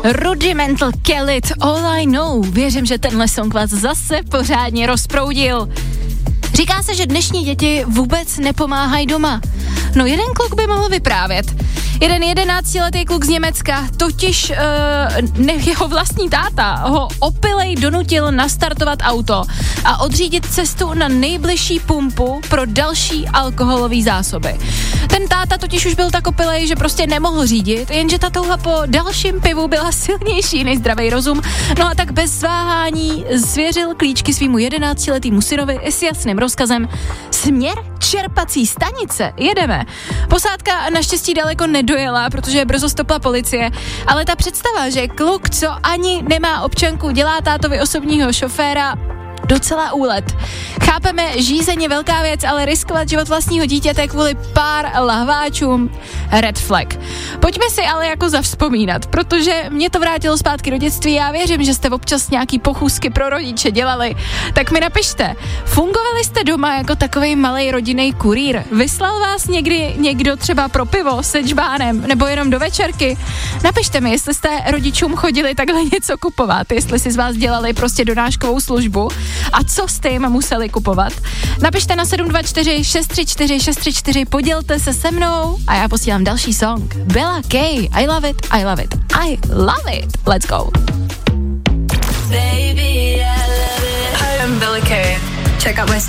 Rudimental Kellit, All I Know. Věřím, že tenhle song vás zase pořádně rozproudil. Říká se, že dnešní děti vůbec nepomáhají doma. No jeden kluk by mohl vyprávět. Jeden 11letý kluk z Německa, totiž jeho vlastní táta ho opilej donutil nastartovat auto a odřídit cestu na nejbližší pumpu pro další alkoholové zásoby. Ten táta totiž už byl tak opilej, že prostě nemohl řídit, jenže ta touha po dalším pivu byla silnější než zdravý rozum. No a tak bez zváhání svěřil klíčky svýmu 11letýmu synovi s jasným rozkazem: směr čerpací stanice, jedeme. Posádka naštěstí daleko nedojela, protože brzo stopla policie, ale ta představa, že kluk, co ani nemá občanku, dělá tátovi osobního šoféra, docela úlet. Chápeme, žízeň je velká věc, ale riskovat život vlastního dítěte kvůli pár lahváčům, red flag. Pojďme si ale jako zavzpomínat, protože mě to vrátilo zpátky do dětství. Já věřím, že jste občas nějaký pochůzky pro rodiče dělali. Tak mi napište, fungovali jste doma jako takovej malej rodinný kurýr? Vyslal vás někdy někdo třeba pro pivo se džbánem nebo jenom do večerky? Napište mi, jestli jste rodičům chodili takhle něco kupovat, jestli si z vás dělali prostě donáškovou službu a co jste jim museli kupovat. Napište na 724 634 634, podělte se se mnou a já posílám další song. Bella K, I love it, I love it, I love it. Let's go. Baby, I love it. Hi, I'm Bella K. Check out my